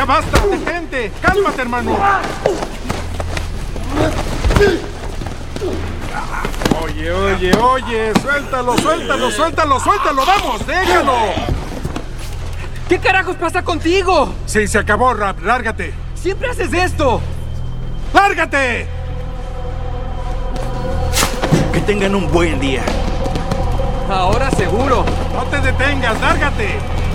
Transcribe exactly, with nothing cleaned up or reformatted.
¡Ya basta! ¡Detente! ¡Cálmate, hermano! Oye, oye, oye, suéltalo, suéltalo, suéltalo, suéltalo, vamos, déjalo. ¿Qué carajos pasa contigo? Sí, se acabó, Rap, lárgate. Siempre haces esto. ¡Lárgate! Que tengan un buen día. Ahora seguro. No te detengas, lárgate.